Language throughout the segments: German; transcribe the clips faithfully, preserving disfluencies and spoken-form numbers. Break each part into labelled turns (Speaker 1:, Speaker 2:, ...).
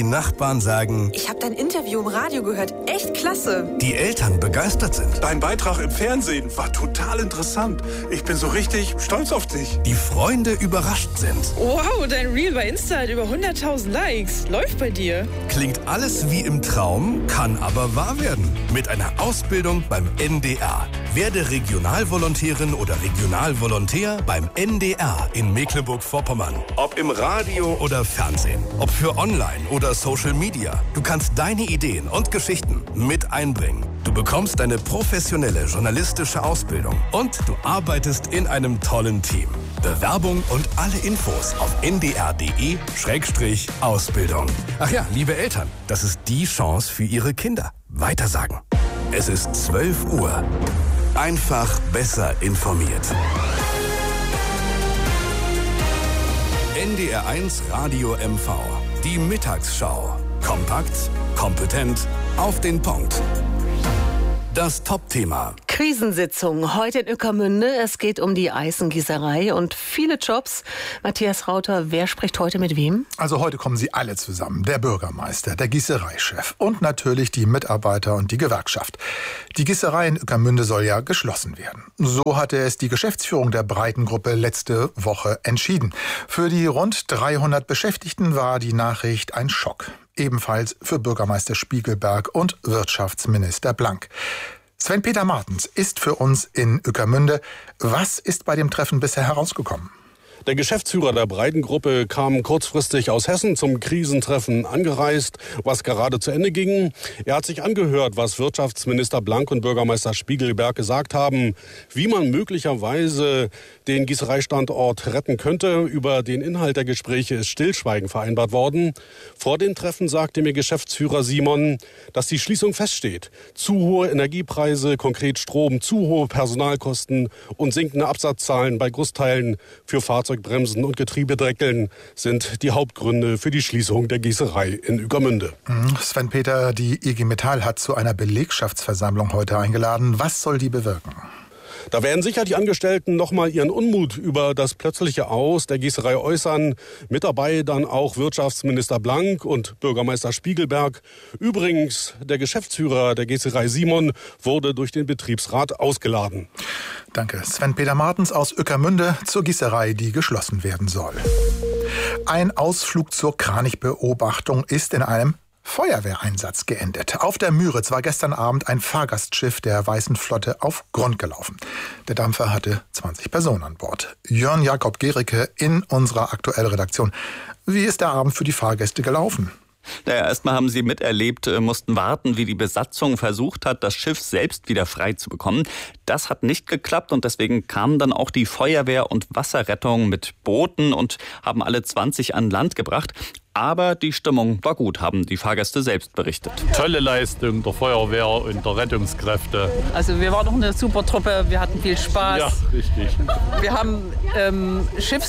Speaker 1: Die Nachbarn sagen,
Speaker 2: ich habe dein Interview im Radio gehört. Echt klasse.
Speaker 1: Die Eltern begeistert sind.
Speaker 3: Dein Beitrag im Fernsehen war total interessant. Ich bin so richtig stolz auf dich.
Speaker 1: Die Freunde überrascht sind.
Speaker 4: Wow, dein Reel bei Insta hat über hunderttausend Likes. Läuft bei dir.
Speaker 1: Klingt alles wie im Traum, kann aber wahr werden. Mit einer Ausbildung beim N D R. Werde Regionalvolontärin oder Regionalvolontär beim N D R in Mecklenburg-Vorpommern. Ob im Radio oder Fernsehen. Ob für Online oder Social Media. Du kannst deine Ideen und Geschichten mit einbringen. Du bekommst eine professionelle journalistische Ausbildung und du arbeitest in einem tollen Team. Bewerbung und alle Infos auf n d r punkt d e Schrägstrich Ausbildung. Ach ja, liebe Eltern, das ist die Chance für Ihre Kinder. Weitersagen. Es ist zwölf Uhr. Einfach besser informiert. N D R eins Radio M V. Die Mittagsschau. Kompakt, kompetent, auf den Punkt. Das Top-Thema.
Speaker 5: Krisensitzung heute in Ueckermünde. Es geht um die Eisengießerei und viele Jobs. Matthias Rauter, wer spricht heute mit wem?
Speaker 6: Also heute kommen sie alle zusammen. Der Bürgermeister, der Gießereichef und natürlich die Mitarbeiter und die Gewerkschaft. Die Gießerei in Ueckermünde soll ja geschlossen werden. So hatte es die Geschäftsführung der Breitengruppe letzte Woche entschieden. Für die rund dreihundert Beschäftigten war die Nachricht ein Schock. Ebenfalls für Bürgermeister Spiegelberg und Wirtschaftsminister Blank. Sven-Peter Martens ist für uns in Ueckermünde. Was ist bei dem Treffen bisher herausgekommen?
Speaker 7: Der Geschäftsführer der Breitengruppe kam kurzfristig aus Hessen zum Krisentreffen angereist, was gerade zu Ende ging. Er hat sich angehört, was Wirtschaftsminister Blank und Bürgermeister Spiegelberg gesagt haben, wie man möglicherweise den Gießereistandort retten könnte. Über den Inhalt der Gespräche ist Stillschweigen vereinbart worden. Vor dem Treffen sagte mir Geschäftsführer Simon, dass die Schließung feststeht. Zu hohe Energiepreise, konkret Strom, zu hohe Personalkosten und sinkende Absatzzahlen bei Großteilen für Fahrzeuge. Bremsen und Getriebedeckeln sind die Hauptgründe für die Schließung der Gießerei in Ueckermünde.
Speaker 6: Sven-Peter, die I G Metall hat zu einer Belegschaftsversammlung heute eingeladen. Was soll die bewirken?
Speaker 7: Da werden sicher die Angestellten noch mal ihren Unmut über das plötzliche Aus der Gießerei äußern. Mit dabei dann auch Wirtschaftsminister Blank und Bürgermeister Spiegelberg. Übrigens, der Geschäftsführer der Gießerei Simon wurde durch den Betriebsrat ausgeladen.
Speaker 6: Danke. Sven-Peter Martens aus Ueckermünde zur Gießerei, die geschlossen werden soll. Ein Ausflug zur Kranichbeobachtung ist in einem Feuerwehreinsatz geendet. Auf der Müritz war gestern Abend ein Fahrgastschiff der Weißen Flotte auf Grund gelaufen. Der Dampfer hatte zwanzig Personen an Bord. Jörn Jakob Gericke in unserer aktuellen Redaktion. Wie ist der Abend für die Fahrgäste gelaufen?
Speaker 8: Naja, erstmal haben sie miterlebt, mussten warten, wie die Besatzung versucht hat, das Schiff selbst wieder frei zu bekommen. Das hat nicht geklappt und deswegen kamen dann auch die Feuerwehr und Wasserrettung mit Booten und haben alle zwanzig an Land gebracht. Aber die Stimmung war gut, haben die Fahrgäste selbst berichtet.
Speaker 9: Tolle Leistung der Feuerwehr und der Rettungskräfte.
Speaker 10: Also wir waren noch eine super Truppe, wir hatten viel Spaß.
Speaker 9: Ja, richtig.
Speaker 10: Wir haben ähm,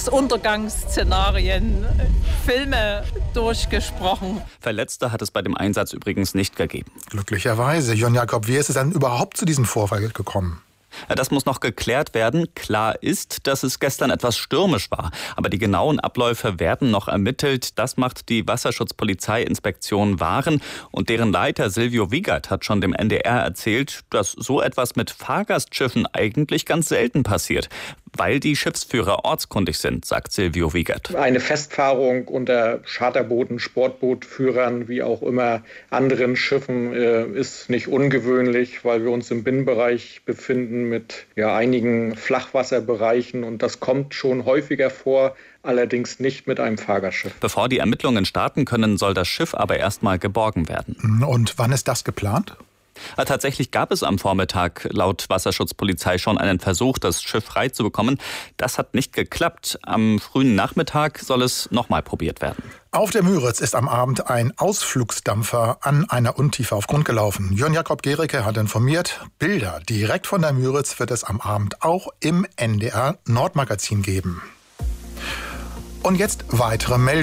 Speaker 10: Schiffsuntergangsszenarien, Filme durchgesprochen.
Speaker 8: Verletzte hat es bei dem Einsatz übrigens nicht gegeben.
Speaker 6: Glücklicherweise. Jörn Jakob, wie ist es dann überhaupt zu diesem Vorfall gekommen?
Speaker 8: Das muss noch geklärt werden. Klar ist, dass es gestern etwas stürmisch war. Aber die genauen Abläufe werden noch ermittelt. Das macht die Wasserschutzpolizeiinspektion Waren. Und deren Leiter Silvio Wiegert hat schon dem N D R erzählt, dass so etwas mit Fahrgastschiffen eigentlich ganz selten passiert. Weil die Schiffsführer ortskundig sind, sagt Silvio Wiegert.
Speaker 11: Eine Festfahrung unter Charterbooten, Sportbootführern, wie auch immer anderen Schiffen äh, ist nicht ungewöhnlich, weil wir uns im Binnenbereich befinden mit ja, einigen Flachwasserbereichen und das kommt schon häufiger vor, allerdings nicht mit einem Fahrgastschiff.
Speaker 8: Bevor die Ermittlungen starten können, soll das Schiff aber erstmal geborgen werden.
Speaker 6: Und wann ist das geplant?
Speaker 8: Tatsächlich gab es am Vormittag laut Wasserschutzpolizei schon einen Versuch, das Schiff frei zu bekommen. Das hat nicht geklappt. Am frühen Nachmittag soll es nochmal probiert werden.
Speaker 6: Auf der Müritz ist am Abend ein Ausflugsdampfer an einer Untiefe auf Grund gelaufen. Jörn Jakob Gericke hat informiert, Bilder direkt von der Müritz wird es am Abend auch im N D R Nordmagazin geben. Und jetzt weitere Meldung.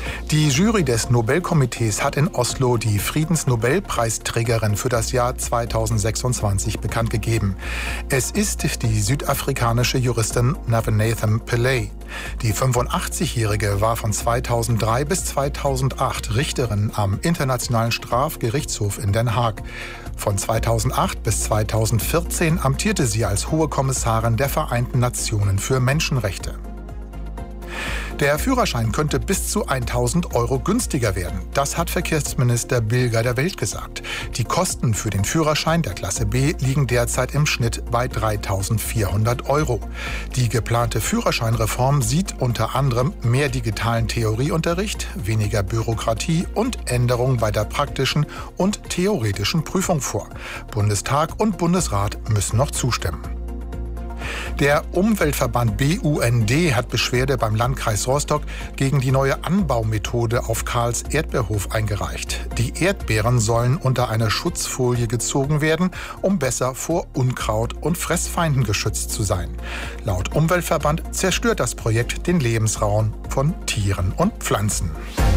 Speaker 6: Die Jury des Nobelkomitees hat in Oslo die Friedensnobelpreisträgerin für das Jahr zweitausendsechsundzwanzig bekannt gegeben. Es ist die südafrikanische Juristin Navenathan Pillay. Die fünfundachtzigjährige war von zweitausenddrei bis zweitausendacht Richterin am Internationalen Strafgerichtshof in Den Haag. Von zweitausendacht bis zweitausendvierzehn amtierte sie als Hohe Kommissarin der Vereinten Nationen für Menschenrechte. Der Führerschein könnte bis zu tausend Euro günstiger werden. Das hat Verkehrsminister Bilger der Welt gesagt. Die Kosten für den Führerschein der Klasse B liegen derzeit im Schnitt bei dreitausendvierhundert Euro. Die geplante Führerscheinreform sieht unter anderem mehr digitalen Theorieunterricht, weniger Bürokratie und Änderungen bei der praktischen und theoretischen Prüfung vor. Bundestag und Bundesrat müssen noch zustimmen. Der Umweltverband B U N D hat Beschwerde beim Landkreis Rostock gegen die neue Anbaumethode auf Karls Erdbeerhof eingereicht. Die Erdbeeren sollen unter einer Schutzfolie gezogen werden, um besser vor Unkraut und Fressfeinden geschützt zu sein. Laut Umweltverband zerstört das Projekt den Lebensraum von Tieren und Pflanzen.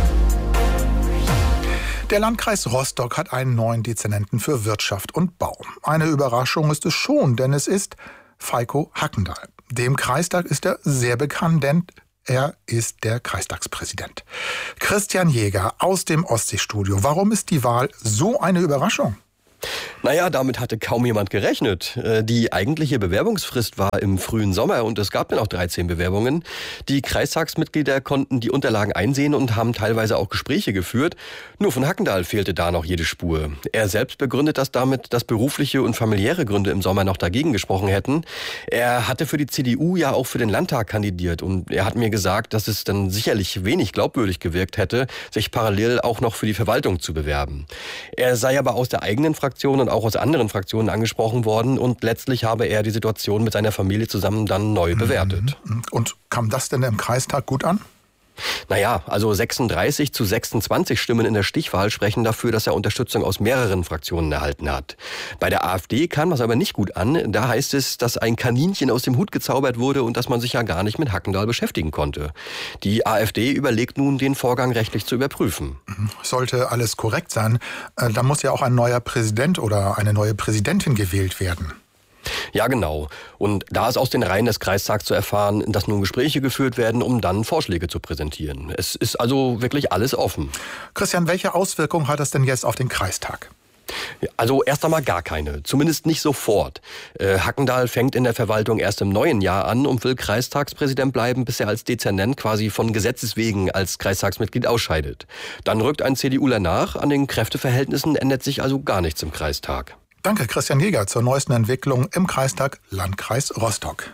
Speaker 6: Der Landkreis Rostock hat einen neuen Dezernenten für Wirtschaft und Bau. Eine Überraschung ist es schon, denn es ist Feiko Hackendahl. Dem Kreistag ist er sehr bekannt, denn er ist der Kreistagspräsident. Christian Jäger aus dem Ostseestudio. Warum ist die Wahl so eine Überraschung?
Speaker 12: Naja, damit hatte kaum jemand gerechnet. Die eigentliche Bewerbungsfrist war im frühen Sommer und es gab dann auch dreizehn Bewerbungen. Die Kreistagsmitglieder konnten die Unterlagen einsehen und haben teilweise auch Gespräche geführt. Nur von Hackendahl fehlte da noch jede Spur. Er selbst begründet das damit, dass berufliche und familiäre Gründe im Sommer noch dagegen gesprochen hätten. Er hatte für die C D U ja auch für den Landtag kandidiert und er hat mir gesagt, dass es dann sicherlich wenig glaubwürdig gewirkt hätte, sich parallel auch noch für die Verwaltung zu bewerben. Er sei aber aus der eigenen Fraktion und auch aus anderen Fraktionen angesprochen worden und letztlich habe er die Situation mit seiner Familie zusammen dann neu bewertet.
Speaker 6: Und kam das denn im Kreistag gut an?
Speaker 12: Naja, also sechsunddreißig zu sechsundzwanzig Stimmen in der Stichwahl sprechen dafür, dass er Unterstützung aus mehreren Fraktionen erhalten hat. Bei der AfD kam das aber nicht gut an. Da heißt es, dass ein Kaninchen aus dem Hut gezaubert wurde und dass man sich ja gar nicht mit Hackendahl beschäftigen konnte. Die AfD überlegt nun, den Vorgang rechtlich zu überprüfen.
Speaker 6: Sollte alles korrekt sein, dann muss ja auch ein neuer Präsident oder eine neue Präsidentin gewählt werden.
Speaker 12: Ja, genau. Und da ist aus den Reihen des Kreistags zu erfahren, dass nun Gespräche geführt werden, um dann Vorschläge zu präsentieren. Es ist also wirklich alles offen.
Speaker 6: Christian, welche Auswirkungen hat das denn jetzt auf den Kreistag?
Speaker 12: Also erst einmal gar keine, zumindest nicht sofort. Äh, Hackendahl fängt in der Verwaltung erst im neuen Jahr an und will Kreistagspräsident bleiben, bis er als Dezernent quasi von Gesetzes wegen als Kreistagsmitglied ausscheidet. Dann rückt ein CDUler nach, an den Kräfteverhältnissen ändert sich also gar nichts im Kreistag.
Speaker 6: Danke, Christian Jäger, zur neuesten Entwicklung im Kreistag Landkreis Rostock.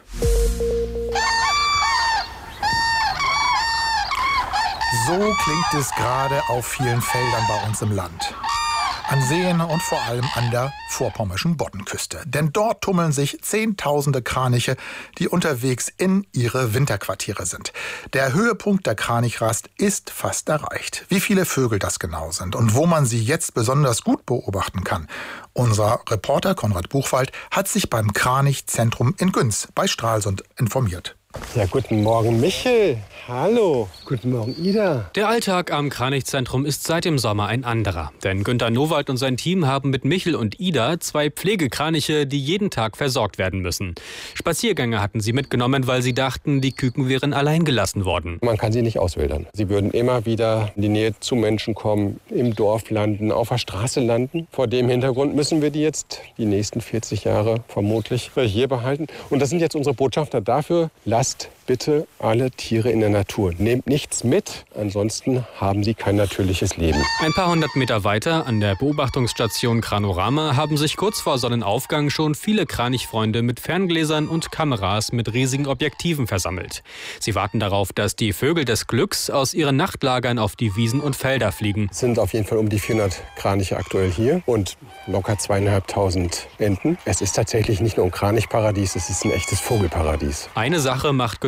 Speaker 6: So klingt es gerade auf vielen Feldern bei uns im Land. An Seen und vor allem an der vorpommerschen Boddenküste. Denn dort tummeln sich Zehntausende Kraniche, die unterwegs in ihre Winterquartiere sind. Der Höhepunkt der Kranichrast ist fast erreicht. Wie viele Vögel das genau sind und wo man sie jetzt besonders gut beobachten kann. Unser Reporter Konrad Buchwald hat sich beim Kranichzentrum in Güns bei Stralsund informiert.
Speaker 13: Ja, guten Morgen, Michel. Hallo. Guten Morgen, Ida.
Speaker 14: Der Alltag am Kranichzentrum ist seit dem Sommer ein anderer. Denn Günter Nowald und sein Team haben mit Michel und Ida zwei Pflegekraniche, die jeden Tag versorgt werden müssen. Spaziergänge hatten sie mitgenommen, weil sie dachten, die Küken wären allein gelassen worden.
Speaker 13: Man kann sie nicht auswildern. Sie würden immer wieder in die Nähe zu Menschen kommen, im Dorf landen, auf der Straße landen. Vor dem Hintergrund müssen wir die jetzt die nächsten vierzig Jahre vermutlich hier behalten. Und das sind jetzt unsere Botschafter dafür. Lasst bitte alle Tiere in der Natur. Nehmt nichts mit, ansonsten haben sie kein natürliches Leben.
Speaker 14: Ein paar hundert Meter weiter an der Beobachtungsstation Kranorama haben sich kurz vor Sonnenaufgang schon viele Kranichfreunde mit Ferngläsern und Kameras mit riesigen Objektiven versammelt. Sie warten darauf, dass die Vögel des Glücks aus ihren Nachtlagern auf die Wiesen und Felder fliegen.
Speaker 13: Es sind auf jeden Fall um die vierhundert Kraniche aktuell hier und locker zweieinhalbtausend Enten. Es ist tatsächlich nicht nur ein Kranichparadies, es ist ein echtes Vogelparadies.
Speaker 14: Eine Sache macht Günter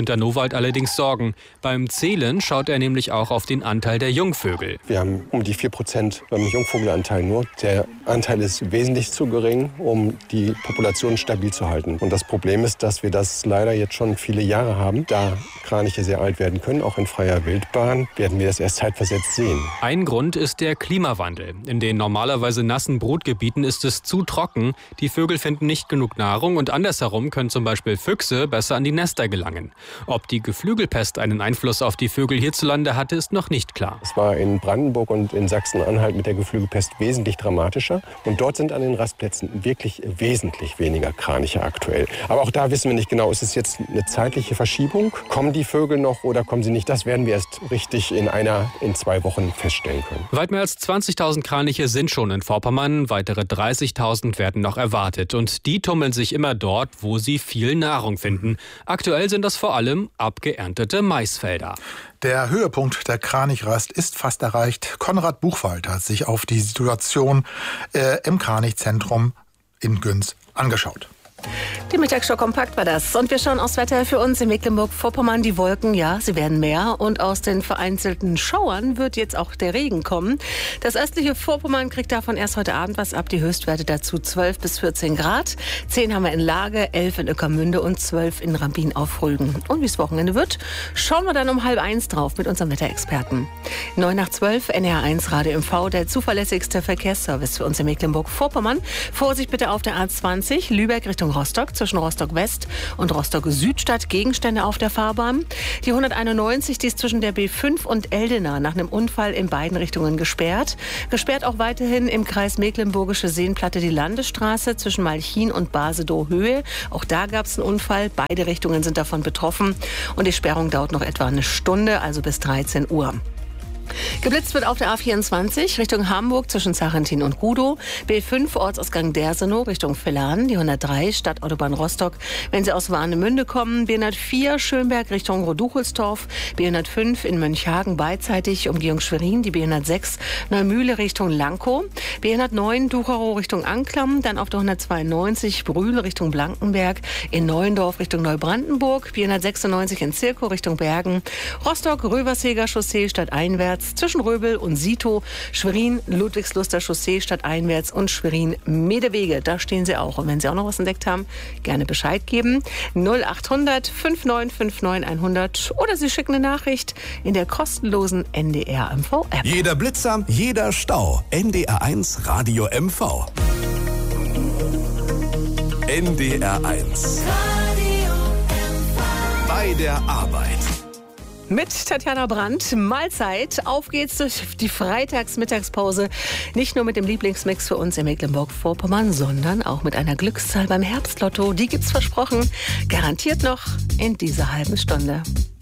Speaker 14: Günter Nowald allerdings Sorgen. Beim Zählen schaut er nämlich auch auf den Anteil der Jungvögel.
Speaker 13: Wir haben um die vier Prozent beim Jungvogelanteil nur. Der Anteil ist wesentlich zu gering, um die Population stabil zu halten. Und das Problem ist, dass wir das leider jetzt schon viele Jahre haben. Da Kraniche sehr alt werden können, auch in freier Wildbahn, werden wir das erst zeitversetzt sehen.
Speaker 14: Ein Grund ist der Klimawandel. In den normalerweise nassen Brutgebieten ist es zu trocken. Die Vögel finden nicht genug Nahrung und andersherum können zum Beispiel Füchse besser an die Nester gelangen. Ob die Geflügelpest einen Einfluss auf die Vögel hierzulande hatte, ist noch nicht klar.
Speaker 13: Es war in Brandenburg und in Sachsen-Anhalt mit der Geflügelpest wesentlich dramatischer. Und dort sind an den Rastplätzen wirklich wesentlich weniger Kraniche aktuell. Aber auch da wissen wir nicht genau, ist es jetzt eine zeitliche Verschiebung? Kommen die Vögel noch oder kommen sie nicht? Das werden wir erst richtig in einer, in zwei Wochen feststellen können.
Speaker 14: Weit mehr als zwanzigtausend Kraniche sind schon in Vorpommern. Weitere dreißigtausend werden noch erwartet. Und die tummeln sich immer dort, wo sie viel Nahrung finden. Aktuell sind das vor allem abgeerntete Maisfelder.
Speaker 6: Der Höhepunkt der Kranichrast ist fast erreicht. Konrad Buchwald hat sich auf die Situation äh, im Kranichzentrum in Güns angeschaut.
Speaker 5: Die Mittagsschau kompakt war das. Und wir schauen aufs Wetter für uns in Mecklenburg-Vorpommern. Die Wolken, ja, sie werden mehr. Und aus den vereinzelten Schauern wird jetzt auch der Regen kommen. Das östliche Vorpommern kriegt davon erst heute Abend was ab. Die Höchstwerte dazu zwölf bis vierzehn Grad. zehn haben wir in Lage, elf in Ueckermünde und zwölf in Rabin auf Rügen. Und wie es Wochenende wird, schauen wir dann um halb eins drauf mit unserem Wetterexperten. neun nach zwölf, N R eins Radio M V, der zuverlässigste Verkehrsservice für uns in Mecklenburg-Vorpommern. Vorsicht bitte auf der A zwanzig, Lübeck Richtung Rostock, zwischen Rostock West und Rostock Südstadt, Gegenstände auf der Fahrbahn. Die hunderteinundneunzig, die ist zwischen der B fünf und Eldena nach einem Unfall in beiden Richtungen gesperrt. Gesperrt auch weiterhin im Kreis Mecklenburgische Seenplatte die Landesstraße zwischen Malchin und Basedow-Höhe. Auch da gab es einen Unfall. Beide Richtungen sind davon betroffen. Und die Sperrung dauert noch etwa eine Stunde, also bis dreizehn Uhr. Geblitzt wird auf der A vierundzwanzig Richtung Hamburg zwischen Sarentin und Gudow. B fünf Ortsausgang Dersenow Richtung Villan. Die hundertdrei Stadtautobahn Rostock, wenn Sie aus Warnemünde kommen. B hundertvier Schönberg Richtung Roduchelsdorf. B hundertfünf in Mönchhagen beidseitig Umgehung Schwerin. Die B hundertsechs Neumühle Richtung Lankow. B hundertneun Ducherow Richtung Anklam. Dann auf der hundertzweiundneunzig Brühl Richtung Blankenberg. In Neuendorf Richtung Neubrandenburg. B hundertsechsundneunzig in Zirkow Richtung Bergen. Rostock Röverseger Chaussee stadteinwärts. Zwischen Röbel und Sito, Schwerin, Ludwigsluster Chaussee stadteinwärts und Schwerin Medewege. Da stehen Sie auch. Und wenn Sie auch noch was entdeckt haben, gerne Bescheid geben. null achthundert fünfundneunzig neunundfünfzig hundert oder Sie schicken eine Nachricht in der kostenlosen N D R M V App.
Speaker 1: Jeder Blitzer, jeder Stau. N D R eins Radio M V. N D R eins. Bei der Arbeit.
Speaker 5: Mit Tatjana Brandt, Mahlzeit. Auf geht's durch die Freitagsmittagspause. Nicht nur mit dem Lieblingsmix für uns in Mecklenburg-Vorpommern, sondern auch mit einer Glückszahl beim Herbstlotto. Die gibt's versprochen. Garantiert noch in dieser halben Stunde.